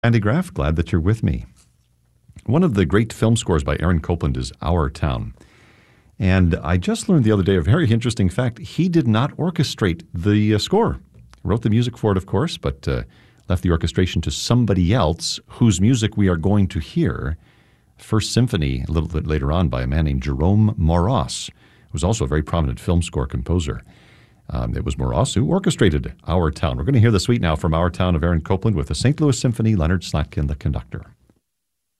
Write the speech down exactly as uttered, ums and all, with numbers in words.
Andy Graff, glad that you're with me. One of the great film scores by Aaron Copland is Our Town. And I just learned the other day a very interesting fact. He did not orchestrate the uh, score. He wrote the music for it, of course, but uh, left the orchestration to somebody else whose music we are going to hear. First Symphony, a little bit later on, by a man named Jerome Moross, who was also a very prominent film score composer. Um, it was Moross who orchestrated Our Town. We're going to hear the suite now from Our Town of Aaron Copland with the Saint Louis Symphony, Leonard Slatkin, the conductor.